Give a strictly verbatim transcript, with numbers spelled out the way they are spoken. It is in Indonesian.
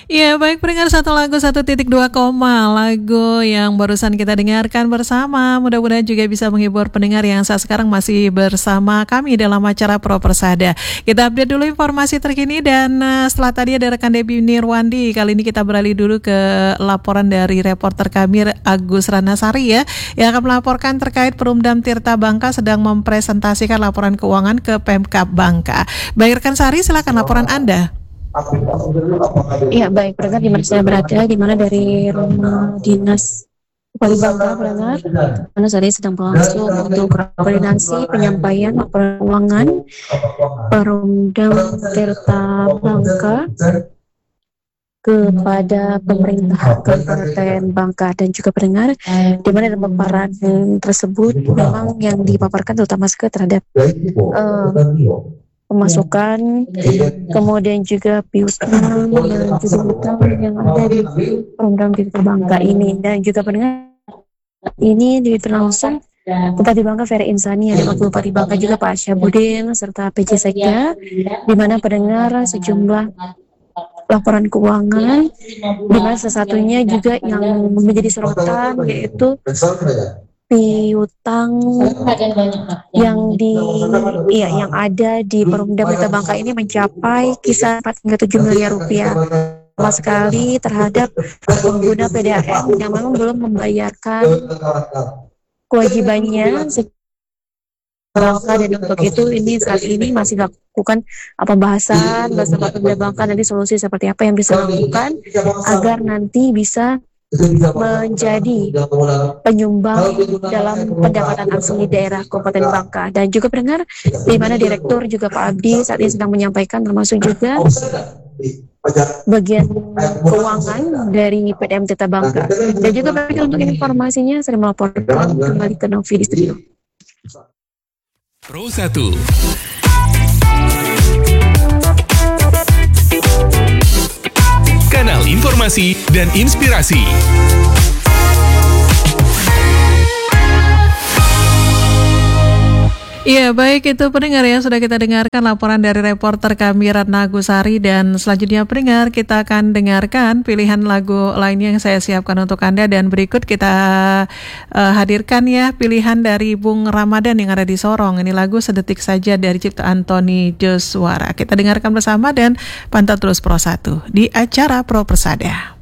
Iya, baik pendengar satu lagu satu titik dua koma lagu yang barusan kita dengarkan bersama. Mudah-mudahan juga bisa menghibur pendengar yang saat sekarang masih bersama kami dalam acara Pro Persada. Kita update dulu informasi terkini dan uh, setelah tadi ada rekan Debbie Nirwandi, kali ini kita beralih dulu ke laporan dari reporter kami Agus Ranasari ya, yang akan melaporkan terkait Perumdam Tirta Bangka sedang mempresentasikan laporan keuangan ke Pemkab Bangka. Baik rekan Sari, silakan laporan Anda. Ya baik, pendengar di mana saya berada, di mana dari rumah dinas Bupati Bangka, pendengar, mana saat ini sedang berlangsung untuk koordinasi penyampaian laporan keuangan Perumdam Tirta Bangka kepada pemerintah Kabupaten Bangka dan juga pendengar, di mana dalam paparan tersebut memang yang dipaparkan terutama sekali terhadap uh, pemasukan, kemudian juga piutang dan juga hutang yang ada di Perumdam Tirta Bangka ini, dan juga pendengar ini dipimpin langsung Bupati Bangka Ferry Insani, yang Wakil Bupati Bangka juga Pak Syabudin serta P J Sekda, di mana pendengar sejumlah laporan keuangan, di mana salah satunya juga yang menjadi sorotan yaitu piutang yang di iya yang ada di Perumdam Tirta Bangka ini mencapai kisaran empat hingga tujuh miliar rupiah sama sekali terhadap pengguna P D A M yang memang belum membayarkan kewajibannya Bangka, dan untuk itu ini saat ini masih dilakukan pembahasan bersama Perumdam Bangka nanti solusi seperti apa yang bisa dilakukan agar nanti bisa menjadi penyumbang dalam pendapatan asli daerah Kabupaten Bangka. Dan juga pendengar, di mana Direktur juga Pak Abdi saat ini sedang menyampaikan termasuk juga bagian keuangan dari P D A M Tirta Bangka. Dan juga pendengar, untuk informasinya saya melaporkan kembali ke Novi di studio. Pro satu Kanal informasi dan inspirasi. Iya, baik itu pendengar ya, sudah kita dengarkan laporan dari reporter kami Ratna Agusari, dan selanjutnya pendengar kita akan dengarkan pilihan lagu lainnya yang saya siapkan untuk Anda, dan berikut kita uh, hadirkan ya pilihan dari Bung Ramadan yang ada di Sorong. Ini lagu Sedetik Saja dari ciptaan Tony Josuara. Kita dengarkan bersama dan pantau terus Pro satu di acara Pro Persada.